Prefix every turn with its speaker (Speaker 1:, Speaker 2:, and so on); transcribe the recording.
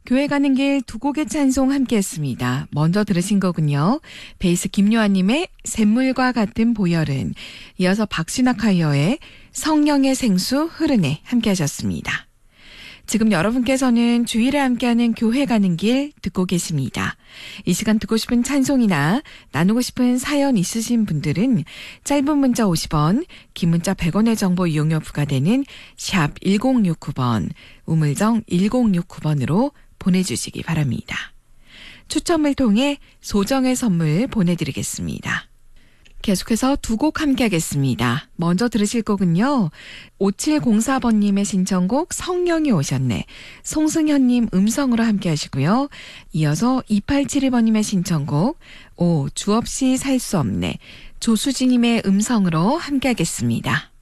Speaker 1: 교회 가는 길 두 곡의 찬송 함께 했습니다. 먼저 들으신 거군요. 베이스 김요한님의 샘물과 같은 보혈은, 이어서 박신학 하이어의 성령의 생수 흐르네 함께 하셨습니다. 지금 여러분께서는 주일에 함께하는 교회 가는 길 듣고 계십니다. 이 시간 듣고 싶은 찬송이나 나누고 싶은 사연 있으신 분들은 짧은 문자 50원, 긴 문자 100원의 정보 이용료 부과되는 샵 1069번, 우물정 1069번으로 보내주시기 바랍니다. 추첨을 통해 소정의 선물 보내드리겠습니다. 계속해서 두 곡 함께 하겠습니다. 먼저 들으실 곡은요. 5704번님의 신청곡 성령이 오셨네. 송승현님 음성으로 함께 하시고요. 이어서 2872번님의 신청곡 주 없이 살 수 없네. 조수진님의 음성으로 함께 하겠습니다.